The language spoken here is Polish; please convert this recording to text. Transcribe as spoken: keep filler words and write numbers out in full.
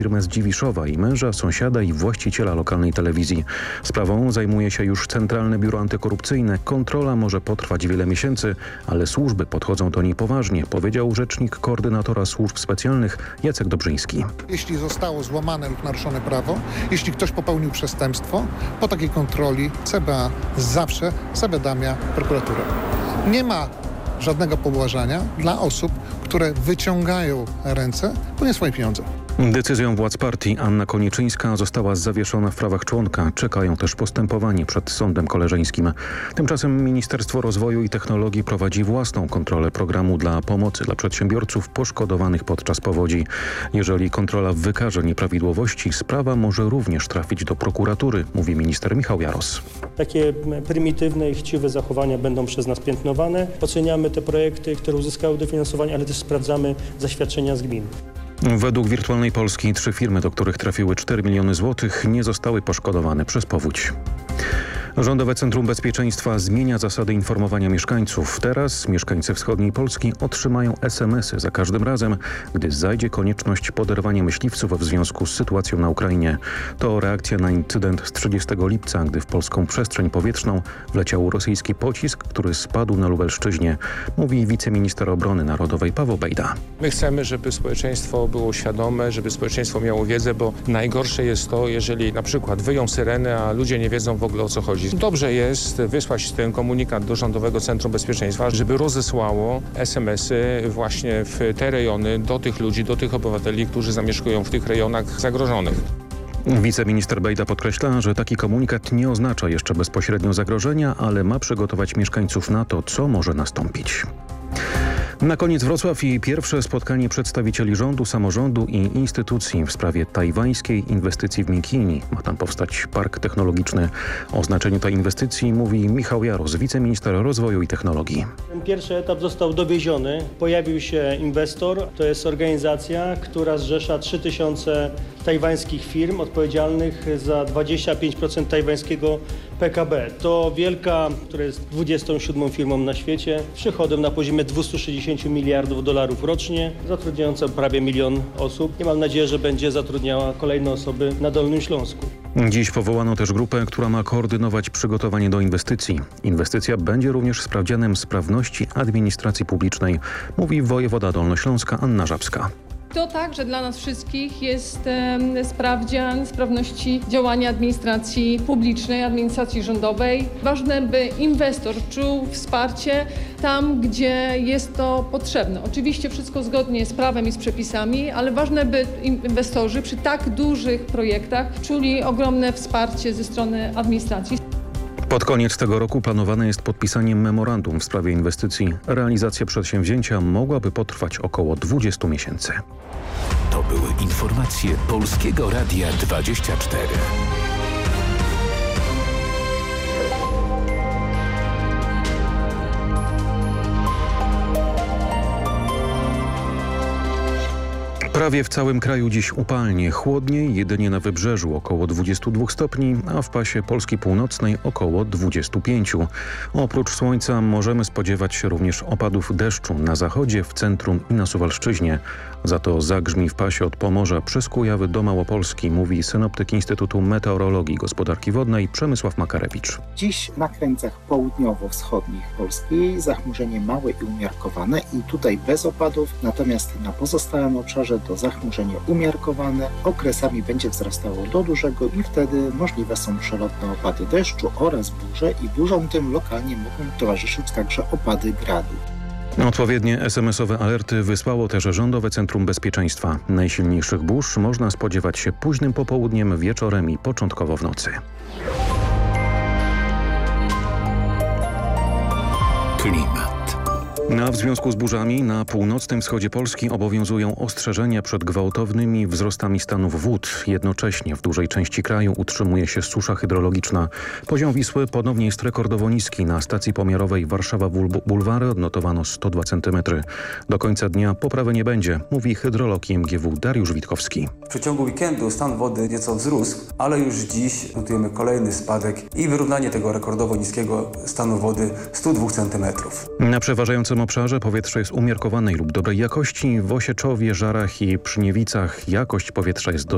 firmę z Dziwiszowa i męża, sąsiada i właściciela lokalnej telewizji. Sprawą zajmuje się już Centralne Biuro Antykorupcyjne. Kontrola może potrwać wiele miesięcy, ale służby podchodzą do niej poważnie, powiedział rzecznik koordynatora służb specjalnych Jacek Dobrzyński. Jeśli zostało złamane lub naruszone prawo, jeśli ktoś popełnił przestępstwo, po takiej kontroli C B A zawsze zawiadamia prokuraturę. Nie ma żadnego pobłażania dla osób, które wyciągają ręce po nie swoje pieniądze. Decyzją władz partii Anna Koniczyńska została zawieszona w prawach członka. Czekają też postępowanie przed sądem koleżeńskim. Tymczasem Ministerstwo Rozwoju i Technologii prowadzi własną kontrolę programu dla pomocy dla przedsiębiorców poszkodowanych podczas powodzi. Jeżeli kontrola wykaże nieprawidłowości, sprawa może również trafić do prokuratury, mówi minister Michał Jaros. Takie prymitywne i chciwe zachowania będą przez nas piętnowane. Oceniamy te projekty, które uzyskały dofinansowanie, ale też sprawdzamy zaświadczenia z gmin. Według Wirtualnej Polski trzy firmy, do których trafiły cztery miliony złotych, nie zostały poszkodowane przez powódź. Rządowe Centrum Bezpieczeństwa zmienia zasady informowania mieszkańców. Teraz mieszkańcy wschodniej Polski otrzymają es em esy za każdym razem, gdy zajdzie konieczność poderwania myśliwców w związku z sytuacją na Ukrainie. To reakcja na incydent z trzydziestego lipca, gdy w polską przestrzeń powietrzną wleciał rosyjski pocisk, który spadł na Lubelszczyźnie, mówi wiceminister obrony narodowej Paweł Bejda. My chcemy, żeby społeczeństwo było świadome, żeby społeczeństwo miało wiedzę, bo najgorsze jest to, jeżeli na przykład wyją syreny, a ludzie nie wiedzą w ogóle, o co chodzi. Dobrze jest wysłać ten komunikat do Rządowego Centrum Bezpieczeństwa, żeby rozesłało es em esy właśnie w te rejony do tych ludzi, do tych obywateli, którzy zamieszkują w tych rejonach zagrożonych. Wiceminister Bejda podkreśla, że taki komunikat nie oznacza jeszcze bezpośrednio zagrożenia, ale ma przygotować mieszkańców na to, co może nastąpić. Na koniec Wrocław i pierwsze spotkanie przedstawicieli rządu, samorządu i instytucji w sprawie tajwańskiej inwestycji w Mikołajsku. Ma tam powstać park technologiczny. O znaczeniu tej inwestycji mówi Michał Jaros, wiceminister rozwoju i technologii. Ten pierwszy etap został dowieziony. Pojawił się inwestor. To jest organizacja, która zrzesza trzy tysiące tajwańskich firm odpowiedzialnych za dwadzieścia pięć procent tajwańskiego P K B. To wielka, która jest dwudziestą siódmą firmą na świecie, przychodem na poziomie dwieście sześćdziesiąt miliardów dolarów rocznie, zatrudniająca prawie milion osób i mam nadzieję, że będzie zatrudniała kolejne osoby na Dolnym Śląsku. Dziś powołano też grupę, która ma koordynować przygotowanie do inwestycji. Inwestycja będzie również sprawdzianem sprawności administracji publicznej, mówi wojewoda dolnośląska Anna Żabska. To także dla nas wszystkich jest e, sprawdzian sprawności działania administracji publicznej, administracji rządowej. Ważne, by inwestor czuł wsparcie tam, gdzie jest to potrzebne. Oczywiście wszystko zgodnie z prawem i z przepisami, ale ważne, by inwestorzy przy tak dużych projektach czuli ogromne wsparcie ze strony administracji. Pod koniec tego roku planowane jest podpisanie memorandum w sprawie inwestycji. Realizacja przedsięwzięcia mogłaby potrwać około dwudziestu miesięcy. To były informacje Polskiego Radia dwadzieścia cztery. Prawie w całym kraju dziś upalnie, chłodniej jedynie na wybrzeżu około dwudziestu dwóch stopni, a w pasie Polski Północnej około dwudziestu pięciu. Oprócz słońca możemy spodziewać się również opadów deszczu na zachodzie, w centrum i na Suwalszczyźnie. Za to zagrzmi w pasie od Pomorza przez Kujawy do Małopolski, mówi synoptyk Instytutu Meteorologii i Gospodarki Wodnej Przemysław Makarewicz. Dziś na krańcach południowo-wschodnich Polski zachmurzenie małe i umiarkowane i tutaj bez opadów, natomiast na pozostałym obszarze to zachmurzenie umiarkowane, okresami będzie wzrastało do dużego i wtedy możliwe są przelotne opady deszczu oraz burze i burzom tym lokalnie mogą towarzyszyć także opady gradu. Odpowiednie es em esowe alerty wysłało też Rządowe Centrum Bezpieczeństwa. Najsilniejszych burz można spodziewać się późnym popołudniem, wieczorem i początkowo w nocy. Klimat. A w związku z burzami na północnym wschodzie Polski obowiązują ostrzeżenia przed gwałtownymi wzrostami stanów wód. Jednocześnie w dużej części kraju utrzymuje się susza hydrologiczna. Poziom Wisły ponownie jest rekordowo niski. Na stacji pomiarowej Warszawa-Bulwary odnotowano sto dwa centymetry. Do końca dnia poprawy nie będzie, mówi hydrolog i em gie wu Dariusz Witkowski. W przeciągu weekendu stan wody nieco wzrósł, ale już dziś notujemy kolejny spadek i wyrównanie tego rekordowo niskiego stanu wody sto dwa centymetrów. Na przeważającym obszarze powietrze jest umiarkowanej lub dobrej jakości. W Osieczowie, Żarach i Przyniewicach jakość powietrza jest